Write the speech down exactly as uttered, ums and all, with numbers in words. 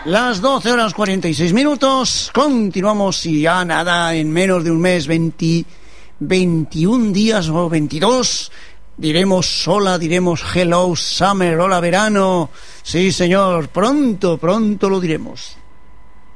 Las doce horas cuarenta y seis minutos. Continuamos y ya nada, en menos de un mes, veinte, veintiún días o veintidós. Diremos hola, diremos hello summer, hola verano. Sí, señor, pronto, pronto lo diremos.